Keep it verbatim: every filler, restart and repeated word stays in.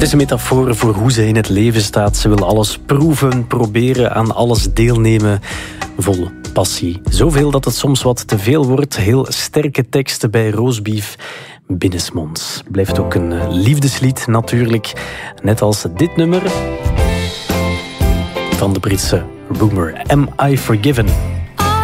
Het is een metafoor voor hoe ze in het leven staat. Ze wil alles proeven, proberen, aan alles deelnemen. Vol passie. Zoveel dat het soms wat te veel wordt. Heel sterke teksten bij Roastbeef. Binnensmonds. Blijft ook een liefdeslied natuurlijk. Net als dit nummer van de Britse Rumour. Am I Forgiven?